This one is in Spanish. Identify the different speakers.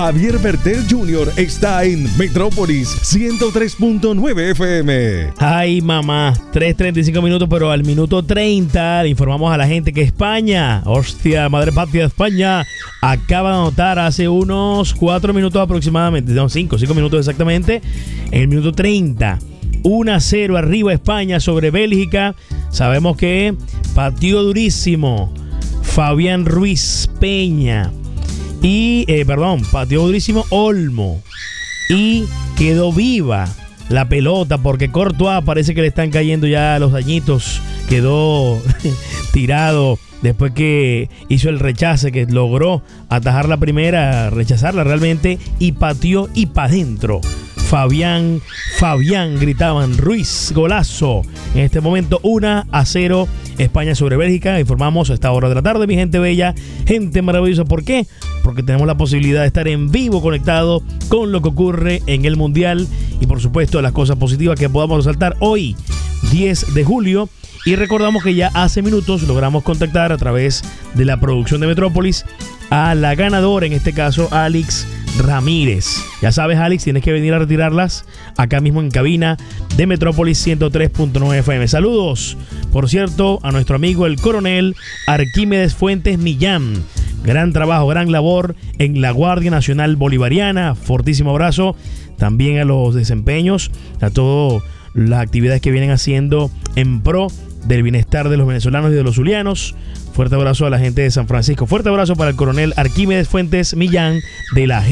Speaker 1: Javier Bertel Jr. está en Metrópolis 103.9 FM.
Speaker 2: Ay, mamá, 3:35 minutos, pero al minuto 30 le informamos a la gente que España, hostia, madre patria de España, acaba de anotar hace unos 4 minutos aproximadamente, no, 5 minutos exactamente, en el minuto 30. 1-0 arriba España sobre Bélgica. Sabemos que pateó durísimo Fabián Ruiz Peña. Y, pateó durísimo Olmo. Y quedó viva la pelota porque Courtois parece que le están cayendo ya los dañitos. Quedó tirado después que hizo el rechace, que logró atajar la primera, rechazarla realmente, y pateó y para adentro. Fabián, gritaban, Ruiz, golazo. En este momento 1-0 España sobre Bélgica. Informamos a esta hora de la tarde, mi gente bella, gente maravillosa. ¿Por qué? Porque tenemos la posibilidad de estar en vivo conectado con lo que ocurre en el Mundial y por supuesto las cosas positivas que podamos resaltar hoy, 10 de julio. Y recordamos que ya hace minutos logramos contactar a través de la producción de Metrópolis a la ganadora, en este caso Alex Ramírez. Ya sabes, Alex, tienes que venir a retirarlas acá mismo en cabina de Metrópolis 103.9 FM. Saludos, por cierto, a nuestro amigo el coronel Arquímedes Fuentes Millán. Gran trabajo, gran labor en la Guardia Nacional Bolivariana. Fortísimo abrazo también a los desempeños, a todas las actividades que vienen haciendo en pro del bienestar de los venezolanos y de los zulianos. Fuerte abrazo a la gente de San Francisco. Fuerte abrazo para el coronel Arquímedes Fuentes Millán de la